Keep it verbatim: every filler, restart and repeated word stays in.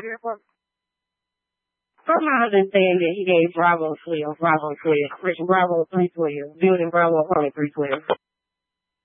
Somehow I've been saying that he gave Bravo twelve, Bravo twelve, Rich Bravo three twelve, building Bravo Hunter three twelve.